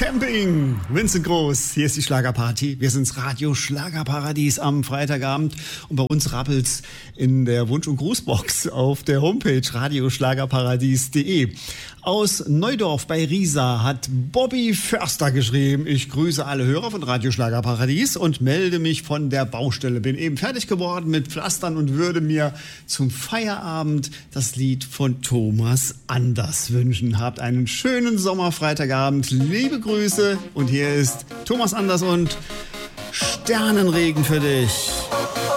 Camping. Vincent Groß, hier ist die Schlagerparty. Wir sind's Radio Schlagerparadies am Freitagabend und bei uns rappelt's in der Wunsch- und Grußbox auf der Homepage radioschlagerparadies.de. Aus Neudorf bei Riesa hat Bobby Förster geschrieben: Ich grüße alle Hörer von Radio Schlagerparadies und melde mich von der Baustelle. Bin eben fertig geworden mit Pflastern und würde mir zum Feierabend das Lied von Thomas Anders wünschen. Habt einen schönen Sommerfreitagabend. Liebe Grüße und hier ist Thomas Anders und Sternenregen für dich.